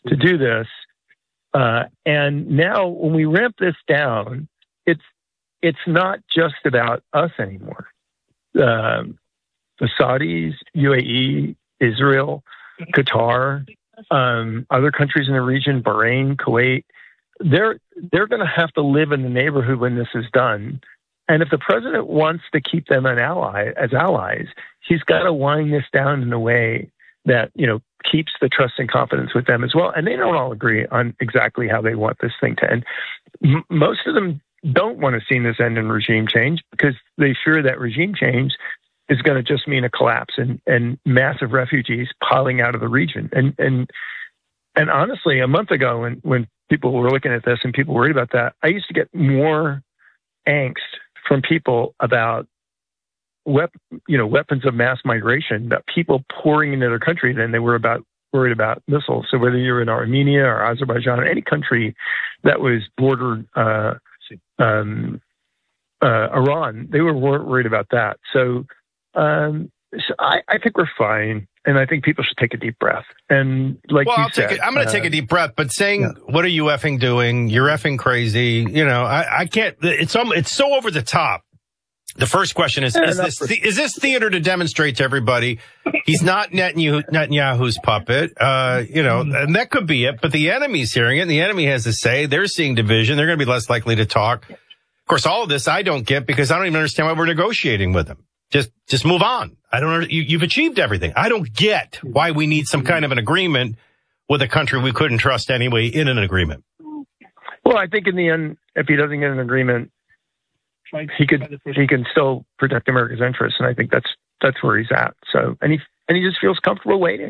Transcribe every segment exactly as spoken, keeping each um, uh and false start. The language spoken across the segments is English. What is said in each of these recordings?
to do this. Uh, and now when we ramp this down, it's it's not just about us anymore. Um, the Saudis, U A E, Israel, Qatar, um, other countries in the region, Bahrain, Kuwait, they're they're going to have to live in the neighborhood when this is done. And if the president wants to keep them an ally as allies, he's got to wind this down in a way that, you know, keeps the trust and confidence with them as well. And they don't all agree on exactly how they want this thing to end. M- most of them don't want to see this end in regime change because they fear that regime change is going to just mean a collapse and, and massive refugees piling out of the region. And and and honestly, a month ago, when, when people were looking at this and people worried about that, I used to get more angst from people about wep- you know, weapons of mass migration, about people pouring into their country than they were about worried about missiles. So whether you're in Armenia or Azerbaijan or any country that was bordered uh, um, uh, Iran, they were worried about that. So, um, so I, I think we're fine. And I think people should take a deep breath. And like well, you I'll said, take it. I'm going to uh, take a deep breath, but saying, yeah. What are you effing doing? You're effing crazy. You know, I, I can't, it's, um, it's so over the top. The first question is, yeah, is this, the, is this theater to demonstrate to everybody he's not Netanyahu, Netanyahu's puppet? Uh, you know, and that could be it, but the enemy's hearing it and the enemy has to say they're seeing division. They're going to be less likely to talk. Of course, all of this I don't get because I don't even understand why we're negotiating with them. Just, just move on. I don't know. You, you've achieved everything. I don't get why we need some kind of an agreement with a country we couldn't trust anyway in an agreement. Well, I think in the end, if he doesn't get an agreement, he could, he can still protect America's interests. And I think that's, that's where he's at. So, and he, and he just feels comfortable waiting.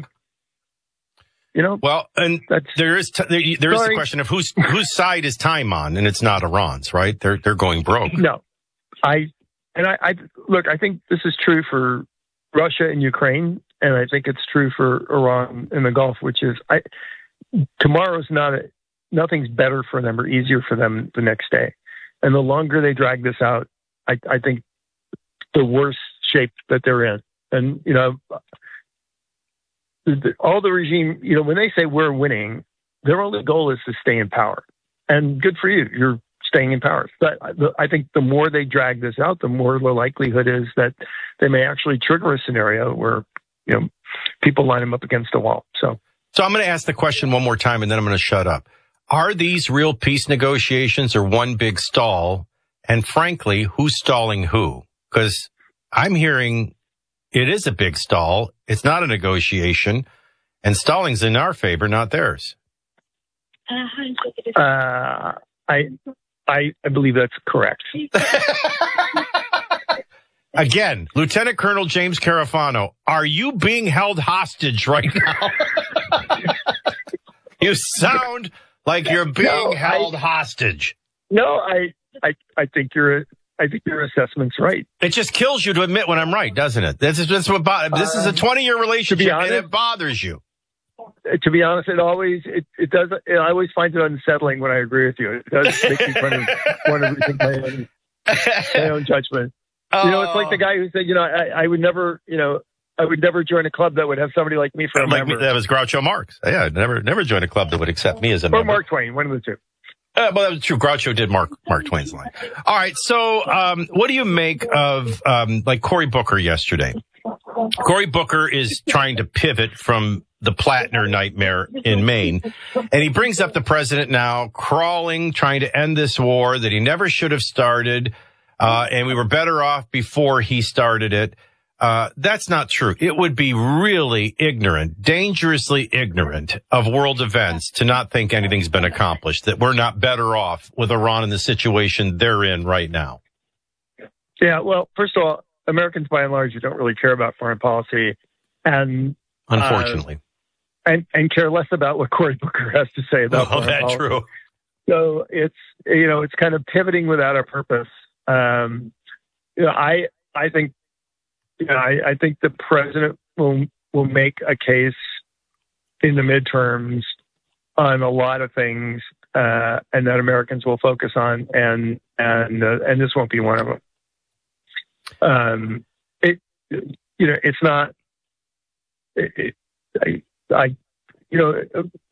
You know? Well, and that's, there is, t- there, there is the question of whose, whose side is time on, and it's not Iran's, right? They're, they're going broke. No, I, And I, I look, I think this is true for Russia and Ukraine, and I think it's true for Iran in the Gulf, which is I, tomorrow's not a, nothing's better for them or easier for them the next day. And the longer they drag this out, I, I think the worse shape that they're in. And, you know, the, all the regime, you know, when they say we're winning, their only goal is to stay in power. And good for you. You're staying in power. But I think the more they drag this out, the more the likelihood is that they may actually trigger a scenario where, you know, people line them up against a wall. So, so I'm going to ask the question one more time and then I'm going to shut up. Are these real peace negotiations or one big stall? And frankly, who's stalling who? Because I'm hearing it is a big stall. It's not a negotiation. And stalling's in our favor, not theirs. Uh, I... I, I believe that's correct. Again, Lieutenant Colonel James Carafano, are you being held hostage right now? You sound like you're being no, held I, hostage. No, I, I, I think your, I think your assessment's right. It just kills you to admit when I'm right, doesn't it? This is that's what. This is a twenty-year relationship, honest, and it bothers you. To be honest, it always it, it does. It, I always find it unsettling when I agree with you. It does make me want to, want to rethink my own, my own judgment. Oh. You know, it's like the guy who said, you know, I, I would never, you know, I would never join a club that would have somebody like me for a like member. Me, that was Groucho Marx. Yeah, I'd never never join a club that would accept me as a or member. Or Mark Twain, one of the two. Uh, well, that was true. Groucho did Mark Mark Twain's line. All right, so um, what do you make of um, like Cory Booker yesterday? Cory Booker is trying to pivot from the Plattner nightmare in Maine. And he brings up the president now crawling, trying to end this war that he never should have started. Uh, and we were better off before he started it. Uh, that's not true. It would be really ignorant, dangerously ignorant of world events to not think anything's been accomplished, that we're not better off with Iran in the situation they're in right now. Yeah, well, first of all, Americans by and large don't really care about foreign policy. And unfortunately. Uh, And, and care less about what Cory Booker has to say about oh, that's policy. True. So it's, you know, it's kind of pivoting without a purpose. Um, you know, I, I think, you know, I, I think the president will, will make a case in the midterms on a lot of things, uh, and that Americans will focus on, and, and, uh, and this won't be one of them. Um, it, you know, it's not, it, it, I, I, you know,